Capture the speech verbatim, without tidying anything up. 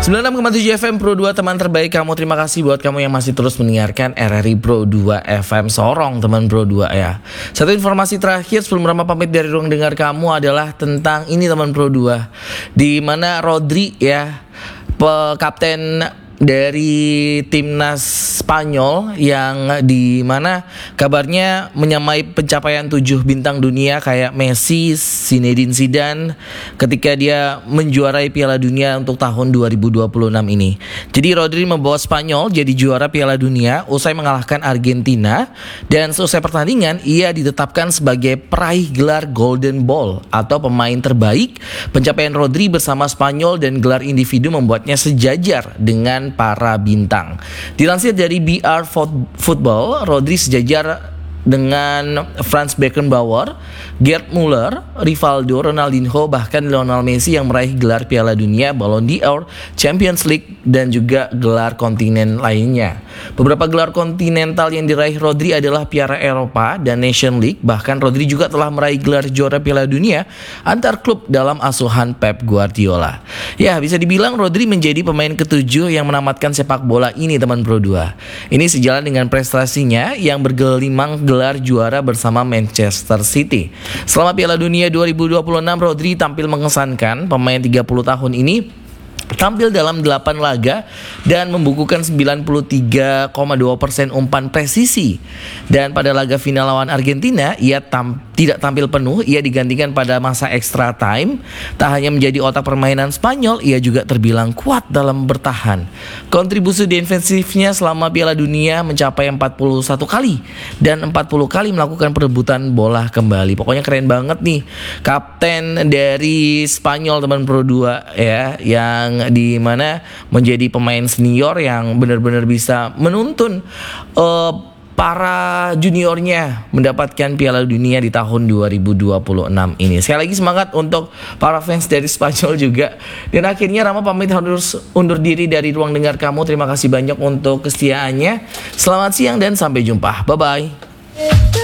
sembilan puluh enam koma tujuh F M Pro dua, teman terbaik kamu. Terima kasih buat kamu yang masih terus mendengarkan R R I Pro dua F M. Sorong teman Pro dua ya. Satu informasi terakhir sebelum Rama pamit dari ruang dengar kamu adalah tentang ini teman Pro dua, di mana Rodri ya, kapten dari timnas Spanyol yang di mana kabarnya menyamai pencapaian tujuh bintang dunia kayak Messi, Zinedine Zidane ketika dia menjuarai Piala Dunia untuk tahun dua ribu dua puluh enam ini. Jadi Rodri membawa Spanyol jadi juara Piala Dunia usai mengalahkan Argentina, dan selesai pertandingan ia ditetapkan sebagai peraih gelar Golden Ball atau pemain terbaik. Pencapaian Rodri bersama Spanyol dan gelar individu membuatnya sejajar dengan para bintang. Dilansir dari B R Football, Rodri sejajar dengan Franz Beckenbauer, Gerd Müller, Rivaldo, Ronaldinho, bahkan Lionel Messi yang meraih gelar Piala Dunia, Ballon d'Or, Champions League, dan juga gelar kontinen lainnya. Beberapa gelar kontinental yang diraih Rodri adalah Piala Eropa dan Nation League. Bahkan Rodri juga telah meraih gelar juara Piala Dunia antar klub dalam asuhan Pep Guardiola. Ya, bisa dibilang Rodri menjadi pemain ketujuh yang menamatkan sepak bola ini teman Pro dua. Ini sejalan dengan prestasinya yang bergelimang gelar juara bersama Manchester City. Selama Piala Dunia dua ribu dua puluh enam, Rodri tampil mengesankan. Pemain tiga puluh tahun ini tampil dalam delapan laga dan membukukan sembilan puluh tiga koma dua persen umpan presisi. Dan pada laga final lawan Argentina, ia tam- tidak tampil penuh, ia digantikan pada masa extra time. Tak hanya menjadi otak permainan Spanyol, ia juga terbilang kuat dalam bertahan. Kontribusi defensifnya selama Piala Dunia mencapai empat puluh satu kali dan empat puluh kali melakukan perebutan bola kembali. Pokoknya keren banget nih kapten dari Spanyol teman Pro dua ya, yang di mana menjadi pemain senior yang benar-benar bisa menuntun uh, para juniornya mendapatkan Piala Dunia di tahun dua ribu dua puluh enam ini. Sekali lagi semangat untuk para fans dari Spanyol juga. Dan akhirnya Rama pamit harus undur diri dari ruang dengar kamu. Terima kasih banyak untuk kesetiaannya. Selamat siang dan sampai jumpa. Bye-bye.